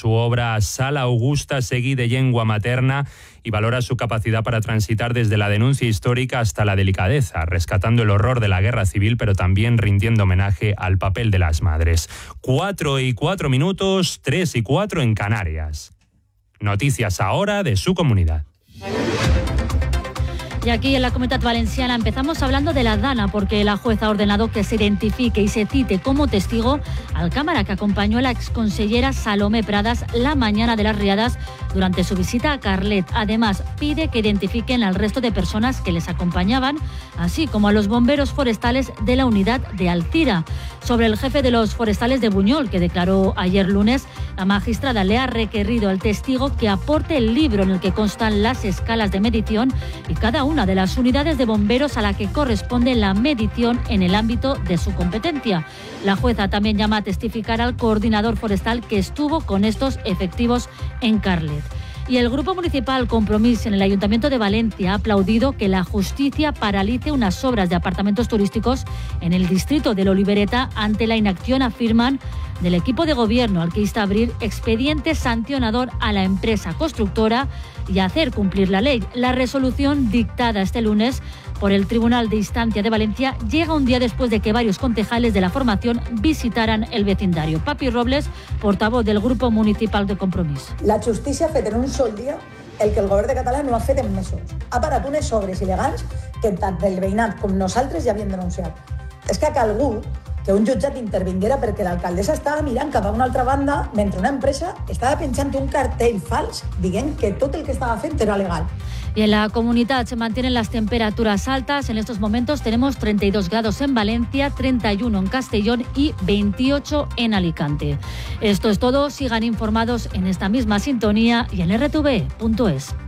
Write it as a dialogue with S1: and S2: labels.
S1: su obra Sala Augusta Seguí de Llengua Materna y valora su capacidad para transitar desde la denuncia histórica hasta la delicadeza, rescatando el horror de la guerra civil, pero también rindiendo homenaje al papel de las madres. 4:04, 3:04 en Canarias. Noticias ahora de su comunidad.
S2: Y aquí en la Comunitat Valenciana empezamos hablando de la Dana, porque la jueza ha ordenado que se identifique y se cite como testigo al cámara que acompañó a la exconsellera Salomé Pradas la mañana de las riadas durante su visita a Carlet. Además, pide que identifiquen al resto de personas que les acompañaban, así como a los bomberos forestales de la unidad de Alcira. Sobre el jefe de los forestales de Buñol, que declaró ayer lunes, la magistrada le ha requerido al testigo que aporte el libro en el que constan las escalas de medición y cada una de las unidades de bomberos a la que corresponde la medición en el ámbito de su competencia. La jueza también llama a testificar al coordinador forestal que estuvo con estos efectivos en Carlet. Y el Grupo Municipal Compromís en el Ayuntamiento de Valencia ha aplaudido que la justicia paralice unas obras de apartamentos turísticos en el distrito de la Olivereta ante la inacción, afirman, del equipo de gobierno, al que insta a abrir expediente sancionador a la empresa constructora y a hacer cumplir la ley. La resolución dictada este lunes por el Tribunal de Instancia de Valencia llega un día después de que varios concejales de la formación visitaran el vecindario. Papi Robles, portavoz del Grupo Municipal de Compromís.
S3: La justícia ha fet en un sol dia el que el govern de Catalunya no ha fet en mesos. Ha parat unes obres il·legals que tant el veïnat com nosaltres ja havíem denunciat. És que ha calgut que un jutjat intervinguera perquè l'alcaldessa estava mirant cap a una altra banda mentre una empresa estava penjant un cartell fals dient que tot el que estava fent era legal.
S2: Y en la comunidad se mantienen las temperaturas altas. En estos momentos tenemos 32 grados en Valencia, 31 en Castellón y 28 en Alicante. Esto es todo. Sigan informados en esta misma sintonía y en rtv.es.